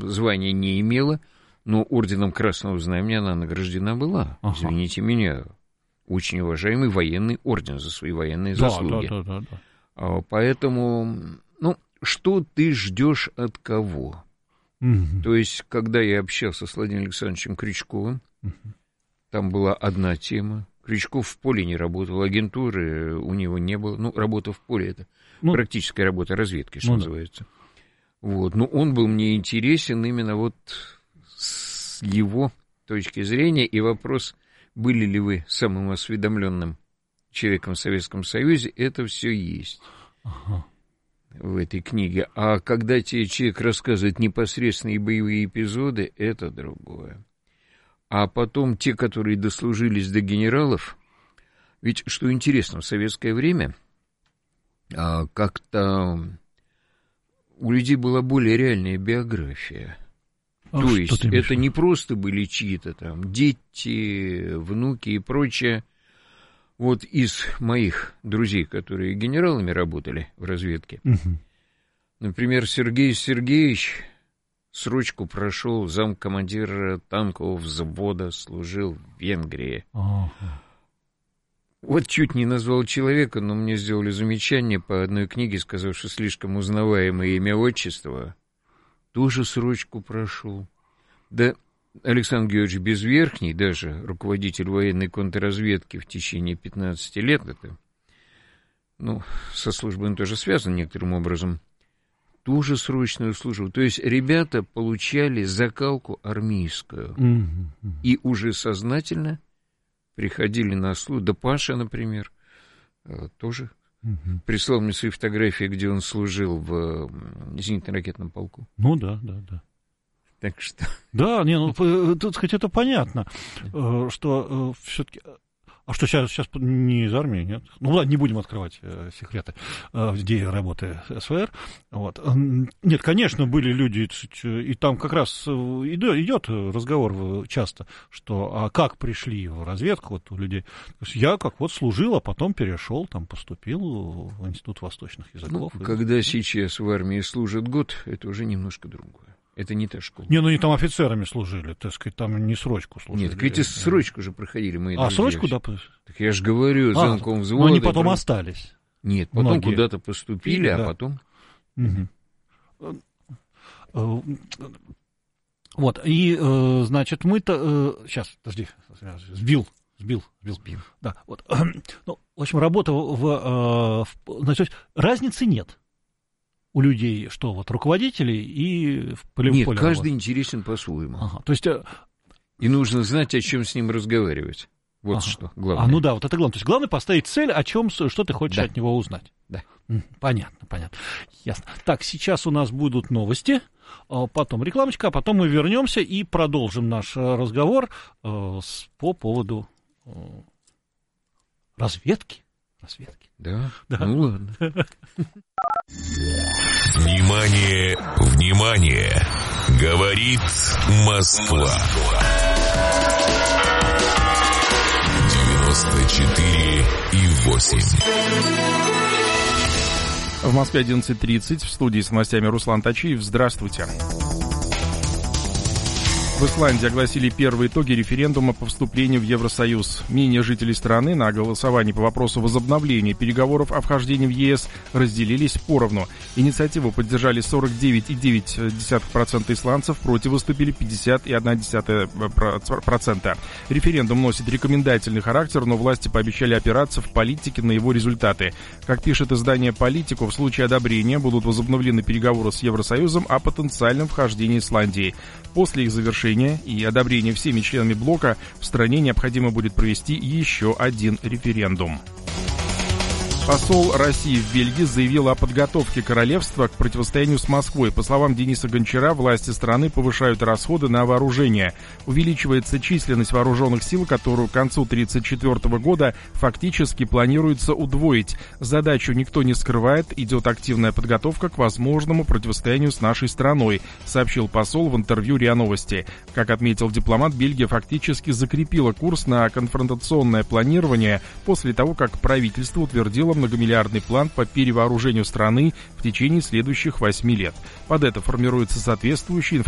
звания не имела, но орденом Красного Знамени она награждена была. Извините меня. Очень уважаемый военный орден за свои военные заслуги. Да. Поэтому, что ты ждешь от кого? То есть, когда я общался с Владимиром Александровичем Крючковым, там была одна тема. Крючков в поле не работал, агентуры у него не было. Работа в поле — это практическая работа разведки, что называется. Вот. Но он был мне интересен именно вот с его точки зрения. И вопрос, были ли вы самым осведомленным человеком в Советском Союзе, это все есть в этой книге. А когда тебе человек рассказывает непосредственные боевые эпизоды, это другое. А потом те, которые дослужились до генералов, ведь, что интересно, в советское время как-то у людей была более реальная биография. То есть это не просто были чьи-то там дети, внуки и прочее. Вот из моих друзей, которые генералами работали в разведке, например, Сергей Сергеевич срочку прошел, замкомандира танкового взвода, служил в Венгрии. Вот чуть не назвал человека, но мне сделали замечание по одной книге, сказав, что слишком узнаваемое имя, отчество, тоже срочку прошел. Да, Александр Георгиевич Безверхний, даже руководитель военной контрразведки в течение 15 лет, это, со службой он тоже связан некоторым образом, тоже срочную службу. То есть ребята получали закалку армейскую и уже сознательно приходили на службу. Да Паша, например, тоже прислал мне свои фотографии, где он служил в зенитно-ракетном полку. Да. Так что... Да, тут, сказать, это понятно, что все-таки... А что, сейчас не из армии, нет? Ладно, не будем открывать секреты, где работы СВР. Вот. Нет, конечно, были люди, и там как раз идет разговор часто, что как пришли в разведку вот у людей. То есть я как служил, а потом перешел, там поступил в Институт восточных языков. Когда сейчас в армии служит год, это уже немножко другое. Это не та школа. Они там офицерами служили, так сказать, там не срочку служили. Нет, так эти срочку же проходили мои друзья. Срочку, да? Так я же говорю, замком взвода. Но они потом остались. Нет, потом многие куда-то поступили, а потом... Вот, и, значит, мы-то... Сейчас, подожди, сбил. Да, вот. В общем, работа значит, разницы нет. У людей, что вот руководителей и в поле. Нет, каждый интересен по-своему. То есть... И нужно знать, о чем с ним разговаривать. Вот что главное. Вот это главное. То есть главное поставить цель, что ты хочешь от него узнать. Да. Понятно. Ясно. Так, сейчас у нас будут новости, потом рекламочка, а потом мы вернемся и продолжим наш разговор по поводу разведки. Да? Ну ладно. Внимание! Говорит Москва. 94,8. В Москве 11:30, в студии с новостями Руслан Тачиев. Здравствуйте. В Исландии огласили первые итоги референдума по вступлению в Евросоюз. Мнения жителей страны на голосовании по вопросу возобновления переговоров о вхождении в ЕС разделились поровну. Инициативу поддержали 49,9% исландцев, против выступили 50,1%. Референдум носит рекомендательный характер, но власти пообещали опираться в политике на его результаты. Как пишет издание «Политику», в случае одобрения будут возобновлены переговоры с Евросоюзом о потенциальном вхождении Исландии. После их завершения и одобрения всеми членами блока в стране необходимо будет провести еще один референдум. Посол России в Бельгии заявил о подготовке королевства к противостоянию с Москвой. По словам Дениса Гончара, власти страны повышают расходы на вооружение. Увеличивается численность вооруженных сил, которую к концу 1934 года фактически планируется удвоить. Задачу никто не скрывает, идет активная подготовка к возможному противостоянию с нашей страной, сообщил посол в интервью РИА Новости. Как отметил дипломат, Бельгия фактически закрепила курс на конфронтационное планирование после того, как правительство утвердило многомиллиардный план по перевооружению страны в течение следующих 8 лет. Под это формируется соответствующий